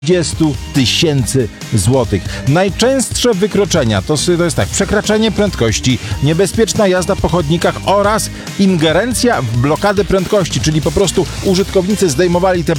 30 000 złotych. Najczęstsze wykroczenia to jest tak: przekraczanie prędkości, niebezpieczna jazda po chodnikach oraz ingerencja w blokadę prędkości, czyli po prostu użytkownicy zdejmowali te